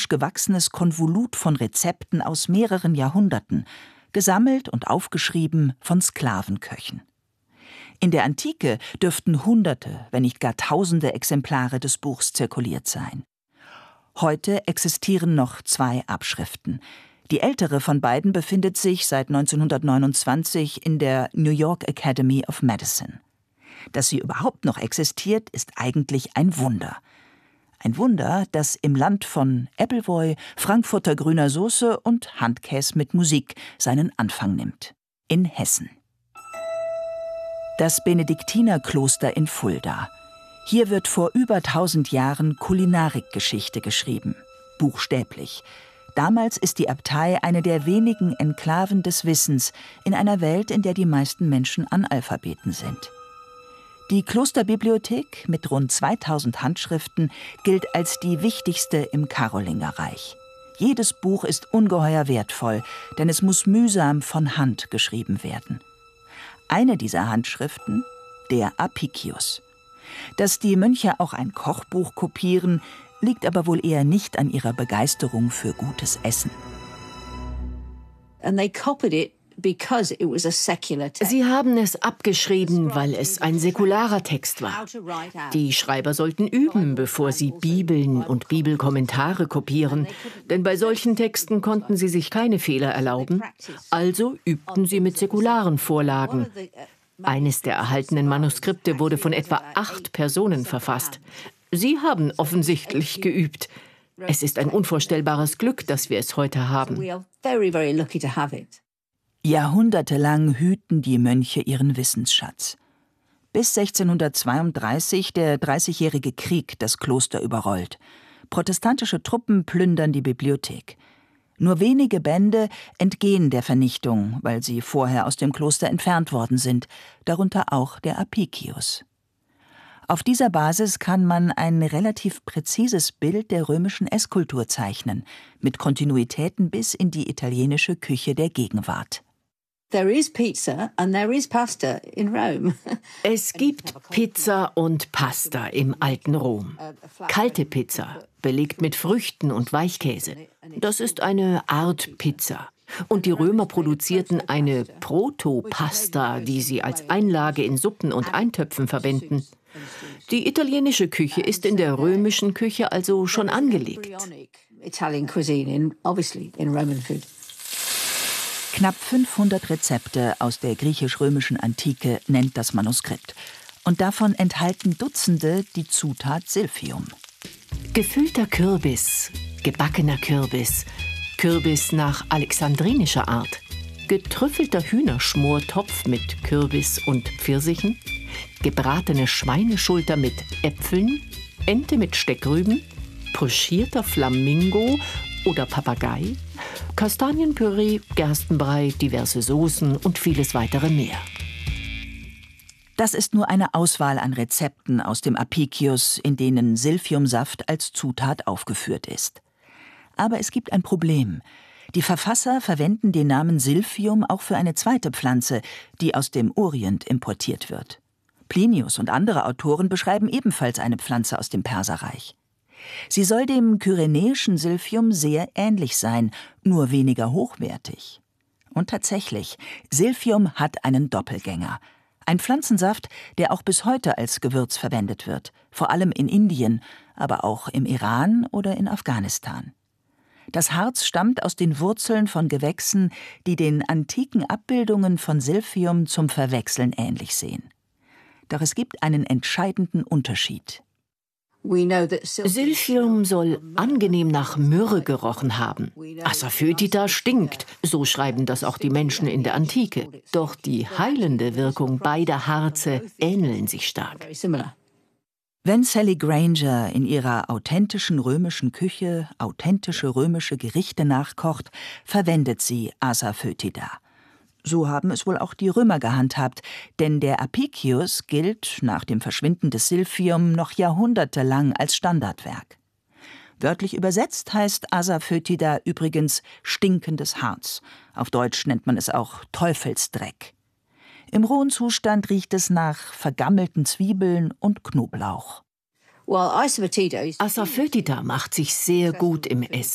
systematisch gewachsenes Konvolut von Rezepten aus mehreren Jahrhunderten, gesammelt und aufgeschrieben von Sklavenköchen. In der Antike dürften Hunderte, wenn nicht gar Tausende Exemplare des Buchs zirkuliert sein. Heute existieren noch 2 Abschriften. Die ältere von beiden befindet sich seit 1929 in der New York Academy of Medicine. Dass sie überhaupt noch existiert, ist eigentlich ein Wunder. Ein Wunder, das im Land von Appleboy, Frankfurter grüner Soße und Handkäse mit Musik seinen Anfang nimmt. In Hessen. Das Benediktinerkloster in Fulda. Hier wird vor über 1000 Jahren Kulinarikgeschichte geschrieben. Buchstäblich. Damals ist die Abtei eine der wenigen Enklaven des Wissens in einer Welt, in der die meisten Menschen Analphabeten sind. Die Klosterbibliothek mit rund 2000 Handschriften gilt als die wichtigste im Karolingerreich. Jedes Buch ist ungeheuer wertvoll, denn es muss mühsam von Hand geschrieben werden. Eine dieser Handschriften, der Apicius. Dass die Mönche auch ein Kochbuch kopieren, liegt aber wohl eher nicht an ihrer Begeisterung für gutes Essen. Sie haben es abgeschrieben, weil es ein säkularer Text war. Die Schreiber sollten üben, bevor sie Bibeln und Bibelkommentare kopieren, denn bei solchen Texten konnten sie sich keine Fehler erlauben. Also übten sie mit säkularen Vorlagen. Eines der erhaltenen Manuskripte wurde von etwa 8 Personen verfasst. Sie haben offensichtlich geübt. Es ist ein unvorstellbares Glück, dass wir es heute haben. Jahrhundertelang hüten die Mönche ihren Wissensschatz. Bis 1632 der Dreißigjährige Krieg das Kloster überrollt. Protestantische Truppen plündern die Bibliothek. Nur wenige Bände entgehen der Vernichtung, weil sie vorher aus dem Kloster entfernt worden sind, darunter auch der Apicius. Auf dieser Basis kann man ein relativ präzises Bild der römischen Esskultur zeichnen, mit Kontinuitäten bis in die italienische Küche der Gegenwart. Es gibt Pizza und Pasta im alten Rom. Kalte Pizza, belegt mit Früchten und Weichkäse. Das ist eine Art Pizza. Und die Römer produzierten eine Protopasta, die sie als Einlage in Suppen und Eintöpfen verwenden. Die italienische Küche ist in der römischen Küche also schon angelegt. Knapp 500 Rezepte aus der griechisch-römischen Antike nennt das Manuskript. Und davon enthalten Dutzende die Zutat Silphium. Gefüllter Kürbis, gebackener Kürbis, Kürbis nach alexandrinischer Art, getrüffelter Hühnerschmortopf mit Kürbis und Pfirsichen, gebratene Schweineschulter mit Äpfeln, Ente mit Steckrüben, pochierter Flamingo oder Papagei, Kastanienpüree, Gerstenbrei, diverse Soßen und vieles weitere mehr. Das ist nur eine Auswahl an Rezepten aus dem Apicius, in denen Silphiumsaft als Zutat aufgeführt ist. Aber es gibt ein Problem. Die Verfasser verwenden den Namen Silphium auch für eine zweite Pflanze, die aus dem Orient importiert wird. Plinius und andere Autoren beschreiben ebenfalls eine Pflanze aus dem Perserreich. Sie soll dem kyrenäischen Silphium sehr ähnlich sein, nur weniger hochwertig. Und tatsächlich, Silphium hat einen Doppelgänger. Ein Pflanzensaft, der auch bis heute als Gewürz verwendet wird, vor allem in Indien, aber auch im Iran oder in Afghanistan. Das Harz stammt aus den Wurzeln von Gewächsen, die den antiken Abbildungen von Silphium zum Verwechseln ähnlich sehen. Doch es gibt einen entscheidenden Unterschied. Silphium soll angenehm nach Myrrhe gerochen haben. Asafoetida stinkt, so schreiben das auch die Menschen in der Antike. Doch die heilende Wirkung beider Harze ähneln sich stark. Wenn Sally Granger in ihrer authentischen römischen Küche authentische römische Gerichte nachkocht, verwendet sie Asafoetida. So haben es wohl auch die Römer gehandhabt, denn der Apicius gilt nach dem Verschwinden des Silphium noch jahrhundertelang als Standardwerk. Wörtlich übersetzt heißt Asafoetida übrigens stinkendes Harz. Auf Deutsch nennt man es auch Teufelsdreck. Im rohen Zustand riecht es nach vergammelten Zwiebeln und Knoblauch. Asafoetida macht sich sehr gut im Essen.